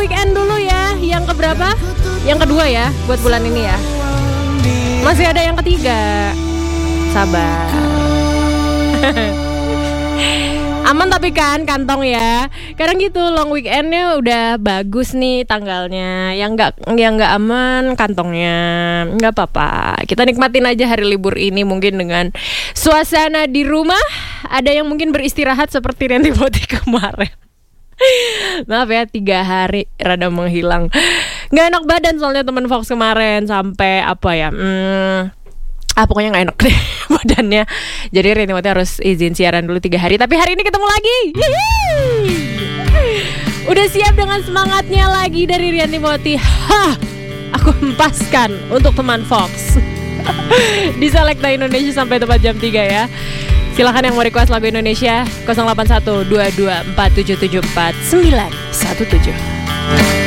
weekend dulu ya. Yang keberapa? Yang kedua ya buat bulan ini ya. Masih ada yang ketiga. Sabar. Aman tapi kan kantong ya. Kadang gitu long weekendnya udah bagus nih tanggalnya. Yang nggak aman kantongnya. Nggak apa-apa. Kita nikmatin aja hari libur ini mungkin dengan suasana di rumah. Ada yang mungkin beristirahat seperti Rianti Putri kemarin. Maaf ya 3 hari rada menghilang. Nggak enak badan soalnya teman Fox kemarin sampai apa ya? Pokoknya gak enak deh badannya. Jadi Rianti Putri harus izin siaran dulu 3 hari. Tapi hari ini ketemu lagi. Udah siap dengan semangatnya lagi dari Rianti Putri. Aku hempaskan untuk teman Fox di Selekta Indonesia sampai tepat jam 3 ya. Silakan yang mau request lagu Indonesia 081 224774 917.